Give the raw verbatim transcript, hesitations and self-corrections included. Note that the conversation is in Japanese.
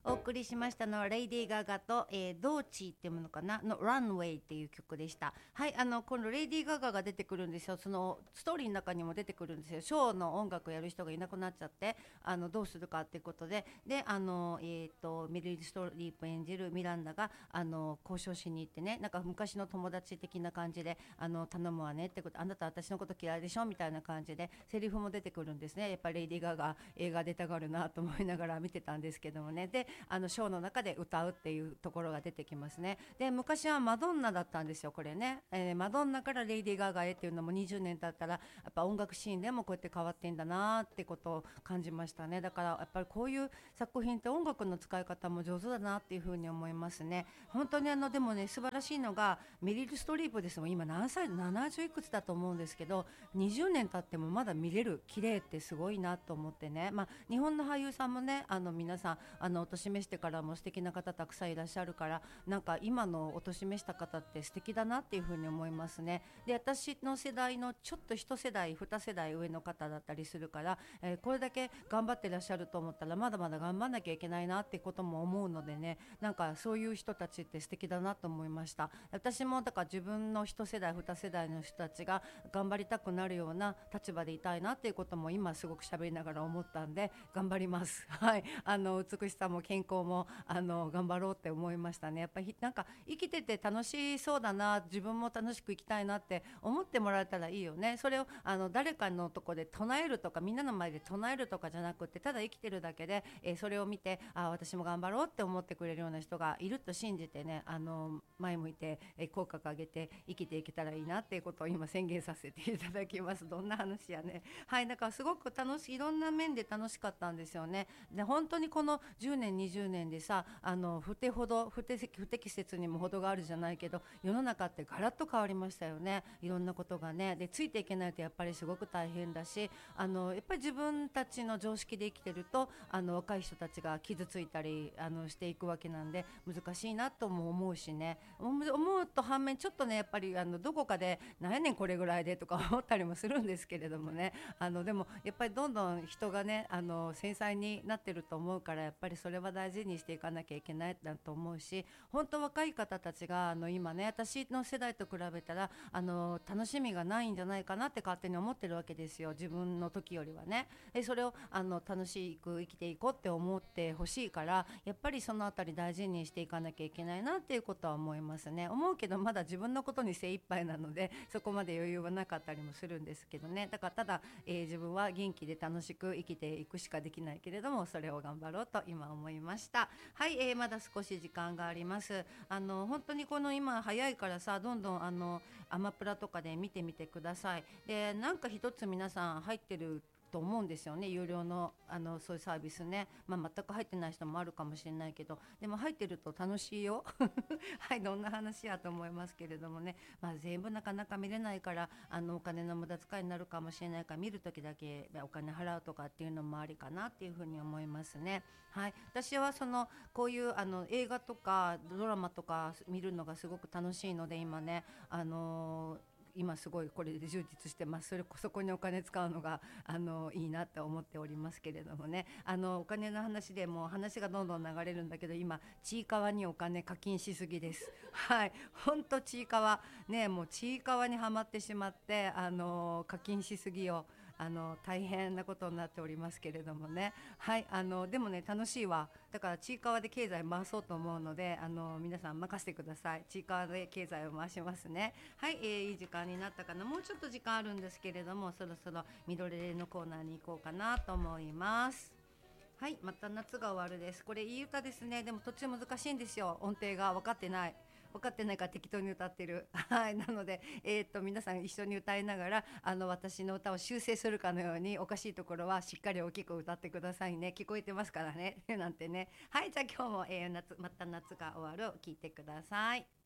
お送りしましたのはレイディー・ガガと、えー、ドーチーっていうものかなのランウェイっていう曲でした。はい、あの今度レイディー・ガガが出てくるんですよ。そのストーリーの中にも出てくるんですよ。ショーの音楽をやる人がいなくなっちゃって、あのどうするかっていうことで、であの、えー、とミリル・ストリープ演じるミランダがあの交渉しに行ってね、なんか昔の友達的な感じであの頼むわねってこと、あなた私のこと嫌いでしょみたいな感じでセリフも出てくるんですね。やっぱりレイディー・ガガ映画出たがるなと思いながら見てたんですけどもね。であのショーの中で歌うっていうところが出てきますね。で昔はマドンナだったんですよこれね、えー、マドンナからレイディー・ガガへっていうのもにじゅうねん経ったらやっぱ音楽シーンでもこうやって変わってんだなってことを感じましたね。だからやっぱりこういう作品って音楽の使い方も上手だなっていうふうに思いますね。本当にあのでもね素晴らしいのがメリル・ストリープですもん。今何歳、ななじゅういくつだと思うんですけど、にじゅうねん経ってもまだ見れる綺麗ってすごいなと思ってね。まあ日本の俳優さんもね、あの皆さんあのお年めしてからも素敵な方たくさんいらっしゃるから、なんか今のお年めした方って素敵だなっていうふうに思いますね。で私の世代のちょっと一世代二世代上の方だったりするから、えーこれだけ頑張ってらっしゃると思ったらまだまだ頑張んなきゃいけないなってことも思うのでね、なんかそういう人たちって素敵だなと思いました。私もだから自分の一世代二世代の人たちが頑張りたくなるような立場でいたいなっていうことも今すごく喋りながら思ったんで頑張ります。はい、あの美しさも健康もあの頑張ろうって思いましたね。やっぱりなんか生きてて楽しそうだな、自分も楽しく生きたいなって思ってもらえたらいいよね。それをあの誰かのとこで唱えるとかみんなの前で唱えるとかじゃなくて、ただ生きてるだけで、えーそれを見てあ私も頑張ろうって思ってくれるような人がいると信じてね、あの前向いて、えー口角上げて生きていけたらいいなっていうことを今宣言させていただきます。どんな話やね。はい、だからすごく楽しい、いろんな面で楽しかったんですよね。で本当にこのじゅうねんにじゅうねんでさ、あの不手ほど不手不適切にも程があるじゃないけど、世の中ってガラッと変わりましたよね。いろんなことがね。でついていけないとやっぱりすごく大変だし、あのやっぱり自分たちの常識で生きてるとあの若い人たちが傷ついたりあのしていくわけなんで難しいなとも思うしね。思う思うと反面ちょっとねやっぱりあのどこかで何やねんこれぐらいでとか思ったりもするんですけれどもね。あのでもやっぱりどんどん人がねあの繊細になってると思うから、やっぱりそれは大事にしていかなきゃいけないなと思うし、本当若い方たちがあの今ね私の世代と比べたらあの楽しみがないんじゃないかなって勝手に思ってるわけですよ、自分の時よりはね。でそれをあの楽しく生きていこうって思ってほしいから、やっぱりそのあたり大事にしていかなきゃいけないなっていうことは思いますね。思うけどまだ自分のことに精一杯なのでそこまで余裕はなかったりもするんですけどね。だからただ、えー自分は元気で楽しく生きていくしかできないけれども、それを頑張ろうと今思いました。はい、えーまだ少し時間があります。あの本当にこの今早いからさ、どんどんあのアマプラとかで見てみてください。でなんか一つ皆さん入ってると思うんですよね、有料の、あのそういうサービスね。まあ、全く入ってない人もあるかもしれないけど、でも入ってると楽しいよはい、どんな話やと思いますけれどもね、まあ、全部なかなか見れないからあのお金の無駄遣いになるかもしれないから、見るときだけお金払うとかっていうのもありかなっていうふうに思いますね。はい、私はそのこういうあの映画とかドラマとか見るのがすごく楽しいので今ね、あのー今すごいこれで充実してます。それこそこにお金使うのがあのいいなって思っておりますけれどもね。あのお金の話でもう話がどんどん流れるんだけど、今ちいかわにお金課金しすぎです。はい、本当ちいかわね、もうちいかわにはまってしまってあの課金しすぎをあの大変なことになっておりますけれどもね。はい、あのでもね楽しいわ。だからちいかわで経済回そうと思うので、あの皆さん任せてください。ちいかわで経済を回しますね。はい、えーいい時間になったかな。もうちょっと時間あるんですけれども、そろそろ緑レのコーナーに行こうかなと思います。はい、また夏が終わるです。これいい歌ですね。でも途中難しいんですよ、音程が分かってない。分かってないから適当に歌ってる。はい、なので、えー、っと皆さん一緒に歌いながらあの私の歌を修正するかのように、おかしいところはしっかり大きく歌ってくださいね。聞こえてますからねなんてね。はい、じゃあ今日も、えー夏また夏が終わるを聞いてください。